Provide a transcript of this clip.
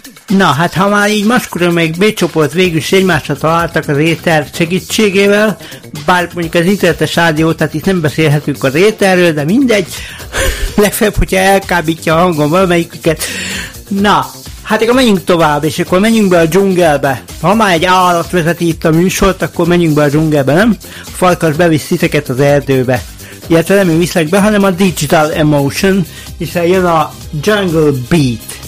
Na, hát ha már így Maskura meg B-csoport végül is egymásra találtak az éter segítségével, bár mondjuk az internetes rádió, tehát itt nem beszélhetünk az éterről, de mindegy, legfeljebb, hogyha elkábítja a hangon valamelyiküket. Na, hát akkor menjünk tovább, és akkor menjünk be a dzsungelbe. Ha már egy állat vezeti itt a műsort, akkor menjünk be a dzsungelbe, nem? A farkas bevisz titeket az erdőbe. Illetve nem én viszlek be, hanem a Digital Emotion, hiszen jön a Jungle Beat.